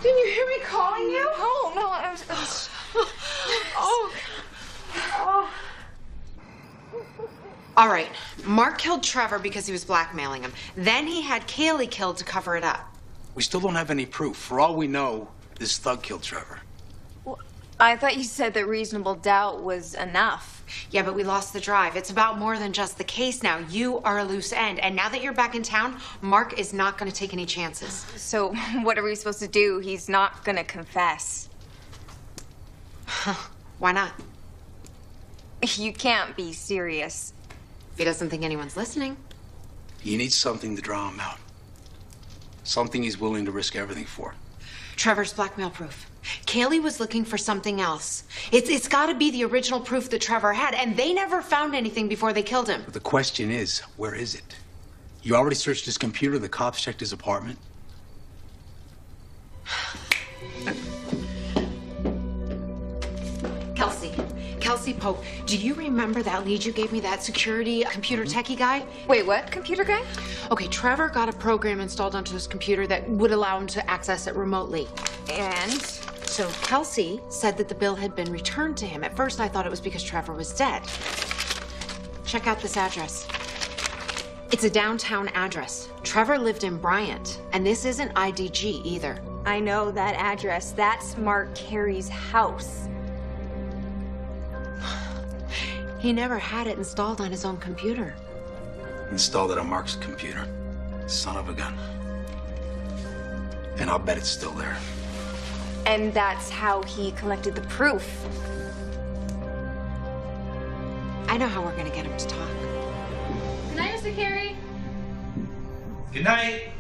Didn't you hear me calling you? No, I was... Oh. All right, Mark killed Trevor because he was blackmailing him. Then he had Kaylee killed to cover it up. We still don't have any proof. For all we know, this thug killed Trevor. Well, I thought you said that reasonable doubt was enough. Yeah, but we lost the drive. It's about more than just the case now. You are a loose end. And now that you're back in town, Mark is not going to take any chances. So what are we supposed to do? He's not going to confess. Why not? You can't be serious. If he doesn't think anyone's listening. He needs something to draw him out. Something he's willing to risk everything for. Trevor's blackmail proof. Kaylee was looking for something else. It's got to be the original proof that Trevor had, and they never found anything before they killed him. But the question is, where is it? You already searched his computer, the cops checked his apartment. Kelsey Pope, do you remember that lead you gave me, that security computer techie guy? Wait, what? Computer guy? Okay, Trevor got a program installed onto his computer that would allow him to access it remotely. And? So Kelsey said that the bill had been returned to him. At first, I thought it was because Trevor was dead. Check out this address. It's a downtown address. Trevor lived in Bryant, and this isn't IDG either. I know that address. That's Mark Carey's house. He never had it installed on his own computer. Installed it on Mark's computer. Son of a gun. And I'll bet it's still there. And that's how he collected the proof. I know how we're gonna get him to talk. Good night, Mr. Carey. Good night.